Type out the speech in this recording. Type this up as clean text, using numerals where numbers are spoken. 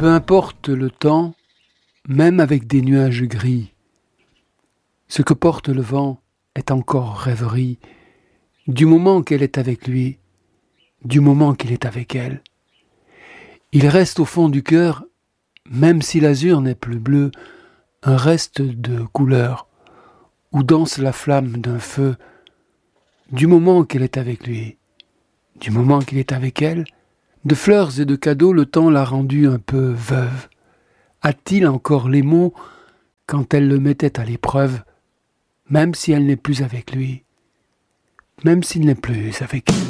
Peu importe le temps, même avec des nuages gris, ce que porte le vent est encore rêverie, du moment qu'elle est avec lui, du moment qu'il est avec elle. Il reste au fond du cœur, même si l'azur n'est plus bleu, un reste de couleur, où danse la flamme d'un feu, du moment qu'elle est avec lui, du moment qu'il est avec elle. De fleurs et de cadeaux, le temps l'a rendue un peu veuve. A-t-il encore les mots quand elle le mettait à l'épreuve, même si elle n'est plus avec lui, même s'il n'est plus avec elle?